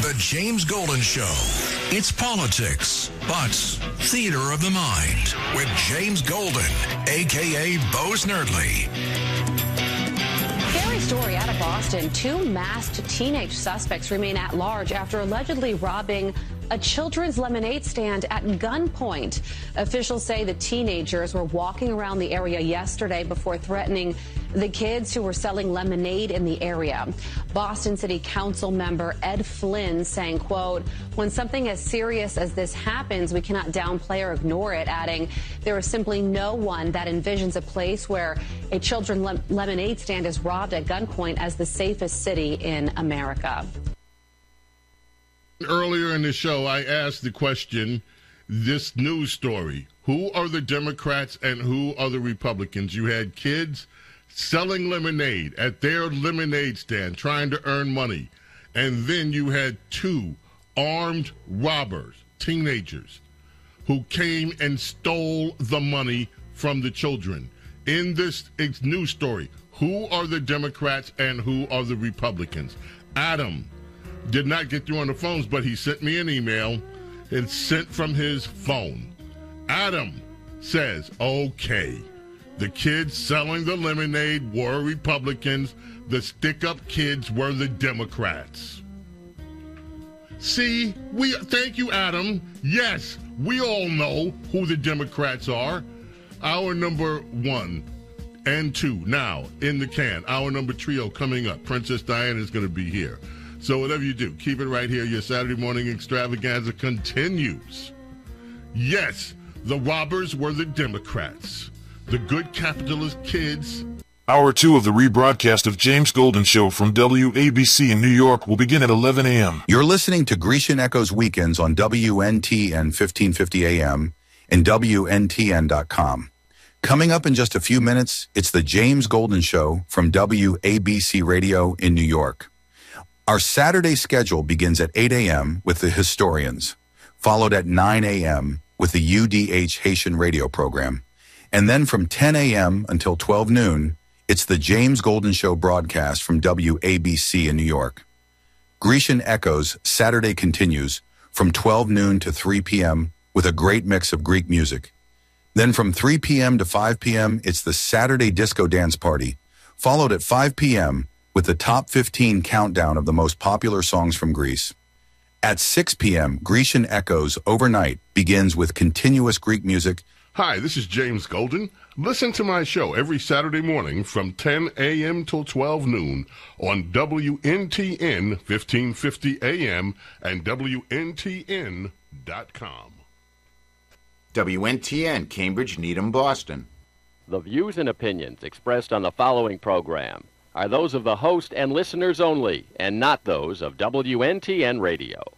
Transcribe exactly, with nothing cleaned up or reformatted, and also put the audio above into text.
The James Golden Show. It's politics, but theater of the mind with James Golden, a k a. Bo Snerdley. Scary story out of Boston. Two masked teenage suspects remain at large after allegedly robbing a children's lemonade stand at gunpoint. Officials say the teenagers were walking around the area yesterday before threatening the kids who were selling lemonade in the area. Boston City Council member Ed Flynn saying, quote, "When something as serious as this happens, we cannot downplay or ignore it," adding, "There is simply no one that envisions a place where a children's le- lemonade stand is robbed at gunpoint as the safest city in America." Earlier in the show, I asked the question, this news story, who are the Democrats and who are the Republicans? You had kids selling lemonade at their lemonade stand, trying to earn money. And then you had two armed robbers, teenagers, who came and stole the money from the children. In this news story, who are the Democrats and who are the Republicans? Adam did not get through on the phones, but he sent me an email and sent from his phone. Adam says, okay, the kids selling the lemonade were Republicans. The stick-up kids were the Democrats. See, we thank you, Adam. Yes, we all know who the Democrats are. Hour number one and two now in the can. Hour number trio coming up. Princess Diana is going to be here. So whatever you do, keep it right here. Your Saturday morning extravaganza continues. Yes, the robbers were the Democrats. The good capitalist kids. Hour two of the rebroadcast of James Golden Show from W A B C in New York will begin at eleven a.m. You're listening to Grecian Echoes Weekends on W N T N fifteen fifty A M and W N T N dot com. Coming up in just a few minutes, it's the James Golden Show from W A B C Radio in New York. Our Saturday schedule begins at eight a.m. with the Historians, followed at nine a.m. with the U D H Haitian radio program. And then from ten a.m. until twelve noon, it's the James Golden Show broadcast from W A B C in New York. Grecian Echoes Saturday continues from twelve noon to three p.m. with a great mix of Greek music. Then from three p.m. to five p.m., it's the Saturday Disco Dance Party, followed at five p.m. with the top fifteen countdown of the most popular songs from Greece. At six p.m., Grecian Echoes Overnight begins with continuous Greek music. Hi, this is James Golden. Listen to my show every Saturday morning from ten a.m. till twelve noon on W N T N fifteen fifty A M and W N T N dot com. W N T N, Cambridge, Needham, Boston. The views and opinions expressed on the following program are those of the host and listeners only, and not those of W N T N Radio.